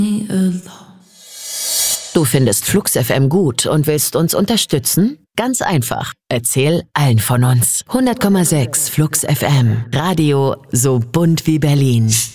Du findest Flux FM gut und willst uns unterstützen? Ganz einfach. Erzähl allen von uns. 100,6 Flux FM. Radio so bunt wie Berlin.